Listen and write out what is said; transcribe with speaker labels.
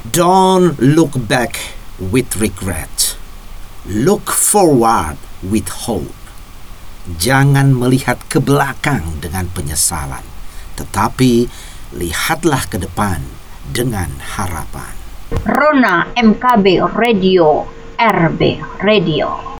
Speaker 1: Don't look back with regret. Look forward with hope. Jangan melihat ke belakang dengan penyesalan, tetapi lihatlah ke depan dengan harapan.
Speaker 2: Rona MKB Radio, RB Radio.